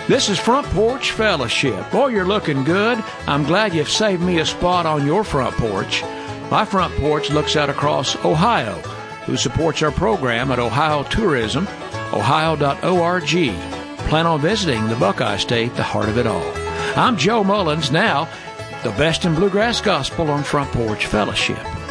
This is Front Porch Fellowship. Boy, you're looking good. I'm glad you've saved me a spot on your front porch. My front porch looks out across Ohio, who supports our program at Ohio Tourism, ohio.org. Plan on visiting the Buckeye State, the heart of it all. I'm Joe Mullins. Now, the best in bluegrass gospel on Front Porch Fellowship.